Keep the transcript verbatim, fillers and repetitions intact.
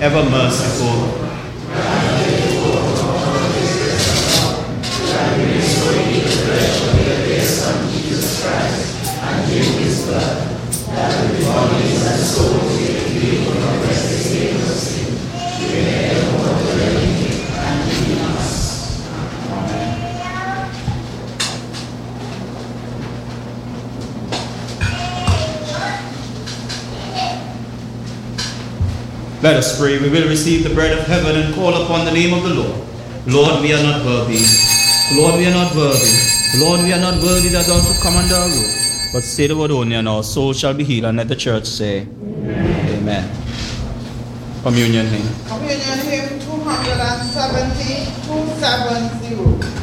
ever merciful. Let us pray. We will receive the bread of heaven and call upon the name of the Lord. Lord, we are not worthy. Lord, we are not worthy. Lord, we are not worthy that thou should come under our roof. But say the word only and our soul shall be healed. And let the church say, Amen. Amen. Communion hymn. Communion hymn two seventy, two seventy.